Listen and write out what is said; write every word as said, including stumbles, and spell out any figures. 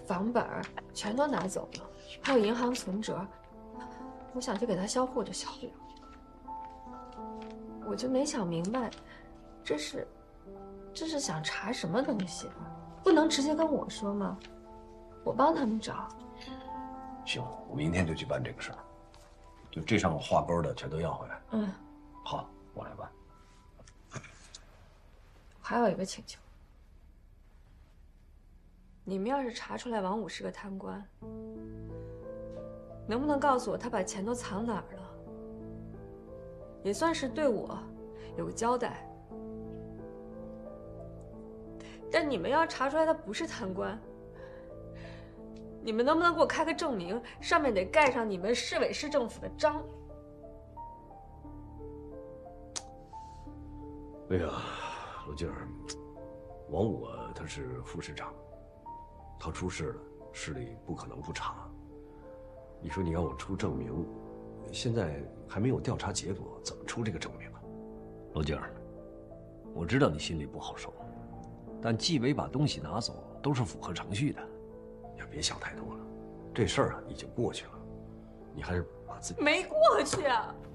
房本全都拿走了，还有银行存折，我想去给他销户就销不了。我就没想明白，这是，这是想查什么东西啊？不能直接跟我说吗？我帮他们找。 行，我明天就去办这个事儿，就这上画勾的全都要回来。 嗯， 好，我来办。 还有一个请求，你们要是查出来王五是个贪官，能不能告诉我他把钱都藏哪儿了？也算是对我有个交代。但你们要查出来他不是贪官，你们能不能给我开个证明，上面得盖上你们市委市政府的章？ 哎呀，罗静儿，王五啊，他是副市长，他出事了，市里不可能不查。你说你让我出证明，现在还没有调查结果，怎么出这个证明啊？罗静儿，我知道你心里不好受，但纪委把东西拿走都是符合程序的，你也别想太多了。这事儿啊已经过去了，你还是把自己…… 没过去啊！